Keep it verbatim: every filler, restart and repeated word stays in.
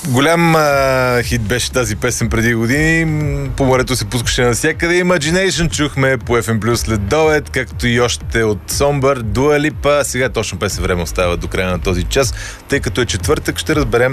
Голям а, хит беше тази песен преди години. По морето се пускаше навсякъде. Imagination чухме по Еф Ем Плюс след обед, както и още от Somber, Dua Lipa. Сега точно песен време остава до края на този час. Тъй като е четвъртък, ще разберем